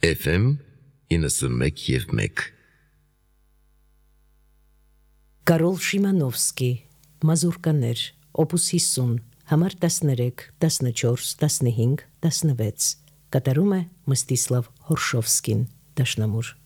FM 91.1 Կարոլ Շիմանովսկի, Մազուրկաներ, Օպուս 50, համար 13, 14, 15, 16, կատարում է Մստիսլավ Հորշովսկին, դաշնամուր։